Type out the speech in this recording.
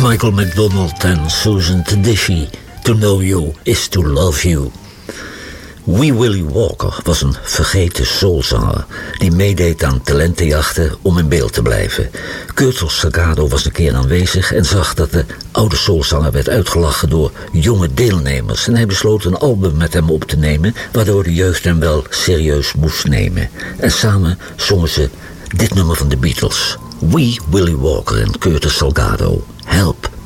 Michael McDonald en Susan Tedeschi. To know you is to love you. Wee Willie Walker was een vergeten soulzanger die meedeed aan talentenjachten om in beeld te blijven. Curtis Salgado was een keer aanwezig en zag dat de oude soulzanger werd uitgelachen door jonge deelnemers. En hij besloot een album met hem op te nemen, waardoor de jeugd hem wel serieus moest nemen. En samen zongen ze dit nummer van de Beatles. Wee Willie Walker en Curtis Salgado. Help.